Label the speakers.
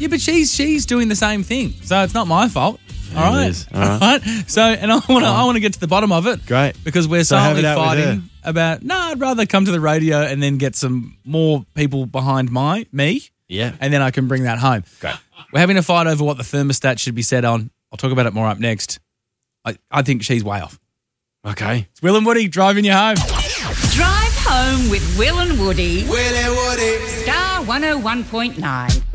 Speaker 1: Yeah, but she's doing the same thing, so it's not my fault. All right.
Speaker 2: It is. All right.
Speaker 1: So, and I want to get to the bottom of it.
Speaker 2: Great.
Speaker 1: Because we're
Speaker 2: So have
Speaker 1: silently
Speaker 2: it out with her.
Speaker 1: fighting about. No, I'd rather come to the radio and then get some more people behind me.
Speaker 2: Yeah.
Speaker 1: And then I can bring that home.
Speaker 2: Great.
Speaker 1: We're having a fight over what the thermostat should be set on. I'll talk about it more up next. I think she's way off.
Speaker 2: Okay.
Speaker 1: It's Will and Woody driving you home.
Speaker 3: Drive home with Will and Woody. Will and Woody. Star 101.9.